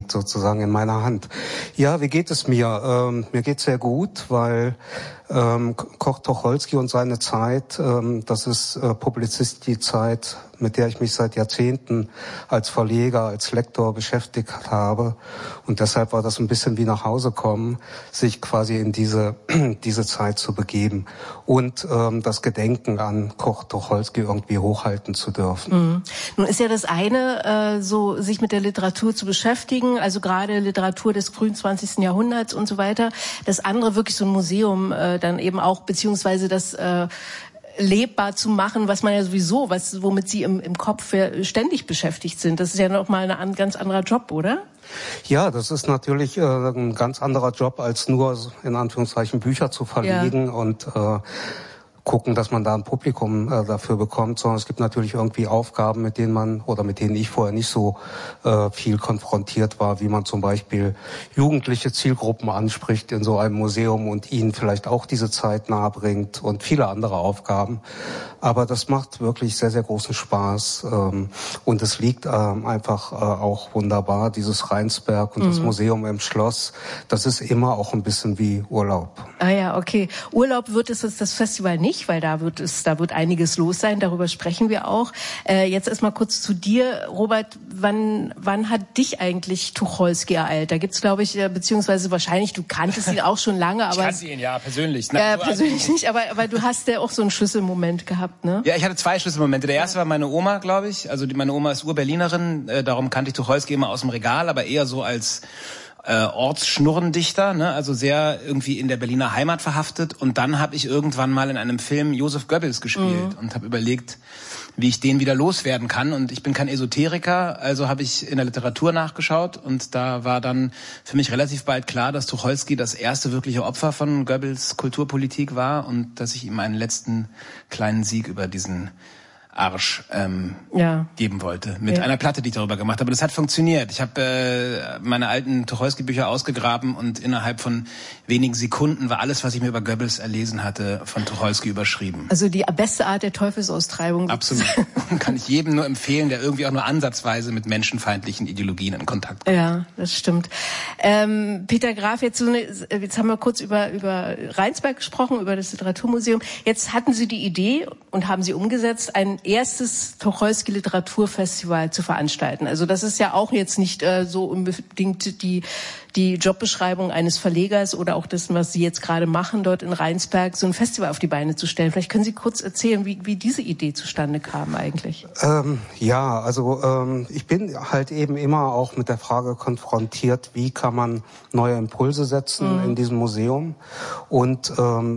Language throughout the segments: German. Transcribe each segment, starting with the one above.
liegt sozusagen in meiner Hand. Ja, wie geht es mir? Mir geht's sehr gut, weil Koch-Tucholsky und seine Zeit, das ist Publizistik-Zeit, mit der ich mich seit Jahrzehnten als Verleger, als Lektor beschäftigt habe. Und deshalb war das ein bisschen wie nach Hause kommen, sich quasi in diese Zeit zu begeben und das Gedenken an Koch-Tucholsky irgendwie hochhalten zu dürfen. Mhm. Nun ist ja das eine, so sich mit der Literatur zu beschäftigen, also gerade Literatur des frühen 20. Jahrhunderts und so weiter. Das andere wirklich so ein Museum dann eben auch, beziehungsweise das lebbar zu machen, was man ja sowieso, womit Sie im Kopf ständig beschäftigt sind. Das ist ja nochmal ein ganz anderer Job, oder? Ja, das ist natürlich ein ganz anderer Job, als nur in Anführungszeichen Bücher zu verlegen und gucken, dass man da ein Publikum dafür bekommt, sondern es gibt natürlich irgendwie Aufgaben, mit denen ich vorher nicht so viel konfrontiert war, wie man zum Beispiel jugendliche Zielgruppen anspricht in so einem Museum und ihnen vielleicht auch diese Zeit nahebringt und viele andere Aufgaben. Aber das macht wirklich sehr, sehr großen Spaß und es liegt einfach auch wunderbar, dieses Rheinsberg und das Museum im Schloss. Das ist immer auch ein bisschen wie Urlaub. Ah ja, okay. Urlaub wird es jetzt das Festival nicht, weil da wird einiges los sein, darüber sprechen wir auch. Jetzt erstmal kurz zu dir, Robert, wann hat dich eigentlich Tucholsky ereilt? Da gibt's, glaube ich, beziehungsweise wahrscheinlich, du kanntest ihn auch schon lange, aber... Ich kannte ihn, ja, persönlich. Persönlich nicht, aber du hast ja auch so einen Schlüsselmoment gehabt, ne? Ja, ich hatte 2 Schlüsselmomente. Der erste war meine Oma, glaube ich. Also meine Oma ist Ur-Berlinerin, darum kannte ich Tucholsky immer aus dem Regal, aber eher so als Ortsschnurrendichter, ne? Also sehr irgendwie in der Berliner Heimat verhaftet. Und dann habe ich irgendwann mal in einem Film Joseph Goebbels gespielt und habe überlegt, wie ich den wieder loswerden kann. Und ich bin kein Esoteriker, also habe ich in der Literatur nachgeschaut. Und da war dann für mich relativ bald klar, dass Tucholsky das erste wirkliche Opfer von Goebbels Kulturpolitik war und dass ich ihm einen letzten kleinen Sieg über diesen Arsch geben wollte, mit einer Platte, die ich darüber gemacht habe. Das hat funktioniert. Ich habe meine alten Tucholsky-Bücher ausgegraben und innerhalb von wenigen Sekunden war alles, was ich mir über Goebbels erlesen hatte, von Tucholsky überschrieben. Also die beste Art der Teufelsaustreibung. Absolut. Kann ich jedem nur empfehlen, der irgendwie auch nur ansatzweise mit menschenfeindlichen Ideologien in Kontakt kommt. Ja, das stimmt. Peter Graf, jetzt haben wir kurz über Rheinsberg gesprochen, über das Literaturmuseum. Jetzt hatten Sie die Idee und haben sie umgesetzt, ein erstes Tucholsky-Literaturfestival zu veranstalten. Also das ist ja auch jetzt nicht so unbedingt die Jobbeschreibung eines Verlegers oder auch das, was Sie jetzt gerade machen, dort in Rheinsberg, so ein Festival auf die Beine zu stellen. Vielleicht können Sie kurz erzählen, wie diese Idee zustande kam eigentlich. Ich bin halt eben immer auch mit der Frage konfrontiert, wie kann man neue Impulse setzen in diesem Museum und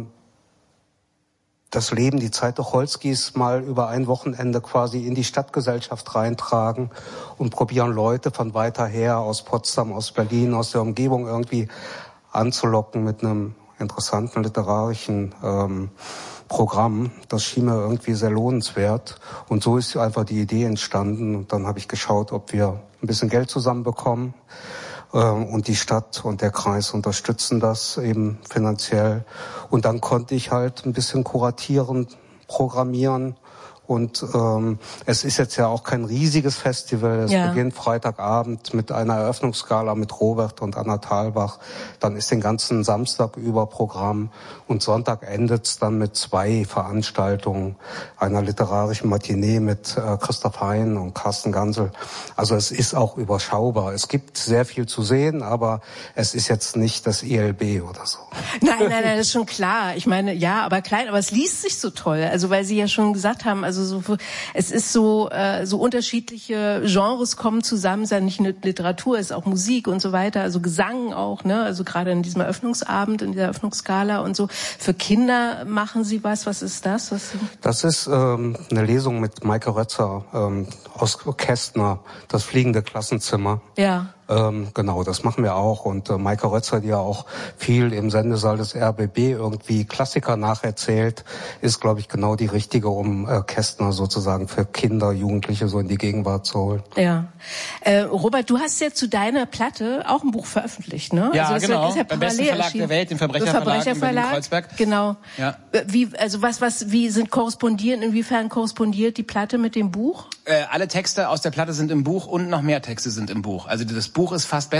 das Leben, die Zeit Tucholskys mal über ein Wochenende quasi in die Stadtgesellschaft reintragen und probieren, Leute von weiter her, aus Potsdam, aus Berlin, aus der Umgebung irgendwie anzulocken mit einem interessanten literarischen Programm. Das schien mir irgendwie sehr lohnenswert. Und so ist einfach die Idee entstanden. Und dann habe ich geschaut, ob wir ein bisschen Geld zusammenbekommen. Und die Stadt und der Kreis unterstützen das eben finanziell. Und dann konnte ich halt ein bisschen kuratieren, programmieren. Und es ist jetzt ja auch kein riesiges Festival. Es beginnt Freitagabend mit einer Eröffnungsgala mit Robert und Anna Thalbach. Dann ist den ganzen Samstag über Programm. Und Sonntag endet es dann mit 2 Veranstaltungen. Einer literarischen Matinee mit Christoph Hein und Carsten Gansel. Also es ist auch überschaubar. Es gibt sehr viel zu sehen, aber es ist jetzt nicht das ILB oder so. Nein, das ist schon klar. Ich meine, ja, aber klein, aber es liest sich so toll. Also weil Sie ja schon gesagt haben, also es ist so unterschiedliche Genres kommen zusammen, es ist ja nicht nur Literatur, es ist auch Musik und so weiter, also Gesang auch, ne? Also gerade in diesem Eröffnungsabend, in dieser Eröffnungsgala und so. Für Kinder machen Sie was ist das? Das ist eine Lesung mit Maike Rötzer aus Kästner, das fliegende Klassenzimmer. Ja. Genau, das machen wir auch. Und Maike Rötzer, die ja auch viel im Sendesaal des RBB irgendwie Klassiker nacherzählt, ist, glaube ich, genau die richtige, um Kästner sozusagen für Kinder, Jugendliche so in die Gegenwart zu holen. Ja. Robert, du hast ja zu deiner Platte auch ein Buch veröffentlicht, ne? Ja, also genau. Ist ja beim besten Verlag der Welt, dem Verbrecherverlag in Berlin-Kreuzberg. Genau. Ja. Inwiefern korrespondiert die Platte mit dem Buch? Alle Texte aus der Platte sind im Buch und noch mehr Texte sind im Buch. Also das Buch ist fast besser